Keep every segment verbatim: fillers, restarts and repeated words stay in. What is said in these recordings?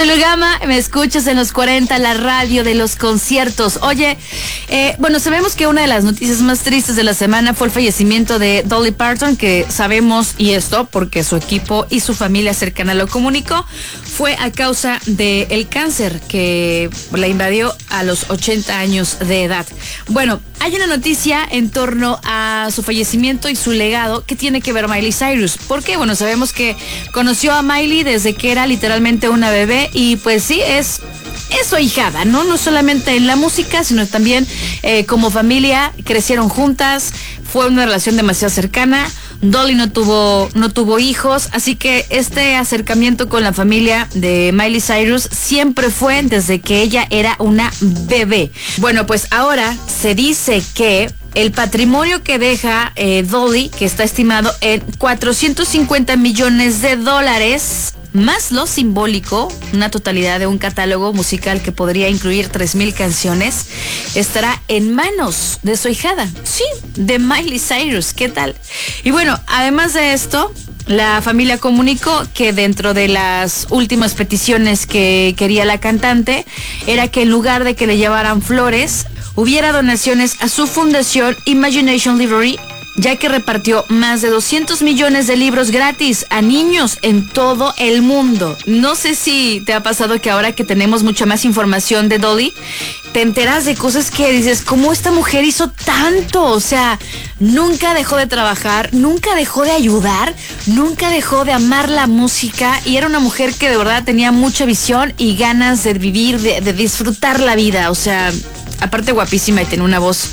Soy Lugama, me escuchas en los cuarenta, la radio de los conciertos. Oye, eh, bueno, sabemos que una de las noticias más tristes de la semana fue el fallecimiento de Dolly Parton, que sabemos, y esto porque su equipo y su familia cercana lo comunicó, fue a causa del cáncer que la invadió a los ochenta años de edad. Bueno, hay una noticia en torno a su fallecimiento y su legado que tiene que ver Miley Cyrus. ¿Por qué? Bueno, sabemos que conoció a Miley desde que era literalmente una bebé y pues sí, es, es su ahijada, ¿no? No solamente en la música, sino también eh, como familia, crecieron juntas, fue una relación demasiado cercana. Dolly no tuvo, no tuvo hijos, así que este acercamiento con la familia de Miley Cyrus siempre fue desde que ella era una bebé. Bueno, pues ahora se dice que el patrimonio que deja eh, Dolly, que está estimado en cuatrocientos cincuenta millones de dólares, más lo simbólico, una totalidad de un catálogo musical que podría incluir tres mil canciones, estará en manos de su ahijada, sí, de Miley Cyrus. ¿Qué tal? Y bueno, además de esto, la familia comunicó que dentro de las últimas peticiones que quería la cantante era que en lugar de que le llevaran flores, hubiera donaciones a su fundación Imagination Library, ya que repartió más de doscientos millones de libros gratis a niños en todo el mundo. No sé si te ha pasado que ahora que tenemos mucha más información de Dolly, te enteras de cosas que dices, ¿cómo esta mujer hizo tanto? O sea, nunca dejó de trabajar, nunca dejó de ayudar, nunca dejó de amar la música y era una mujer que de verdad tenía mucha visión y ganas de vivir, de, de disfrutar la vida. O sea, aparte guapísima y tiene una voz,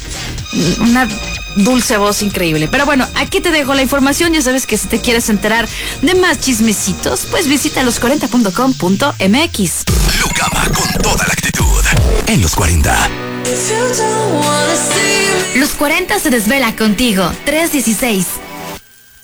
una dulce voz increíble. Pero bueno, aquí te dejo la información. Ya sabes que si te quieres enterar de más chismecitos, pues visita los cuarenta punto com punto m x. Lugama con toda la actitud en los cuarenta. Los cuarenta se desvela contigo. tres dieciséis.